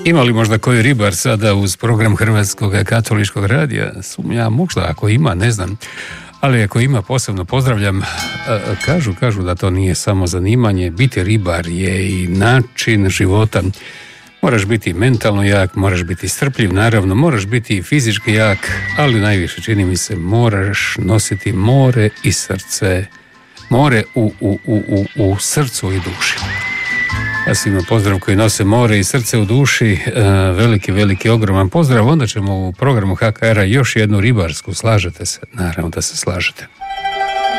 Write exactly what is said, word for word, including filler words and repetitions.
Ima li možda koji ribar sada uz program Hrvatskog katoličkog radija? Sumnjam, možda ako ima, ne znam. Ali ako ima, posebno pozdravljam. Kažu, kažu da to nije samo zanimanje. Biti ribar je i način života. Moraš biti mentalno jak, moraš biti strpljiv, naravno, moraš biti fizički jak, ali najviše, čini mi se, moraš nositi more i srce. More u, u, u, u, u srcu i duši. Ja svima pozdrav koji nose more i srce u duši, veliki, veliki, ogroman pozdrav. Onda ćemo u programu H K R-a još jednu ribarsku, slažete se? Naravno da se slažete.